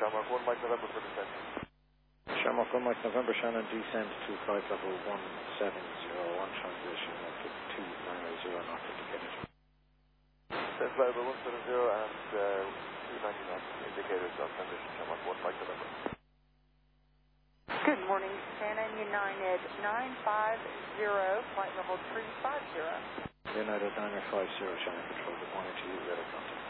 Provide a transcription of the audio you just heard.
Shamrock 1 Mike November for descent. Shamrock 1 Mike November, Shannon descend to flight level 1701, transition to 290 knots indicated. Descent flight level 170 and 290 knots indicators on transition Shamrock 1 Mike November. Good morning, Shannon, United 950, flight level 350. United 950, Shannon Control, good morning to you, radar contact.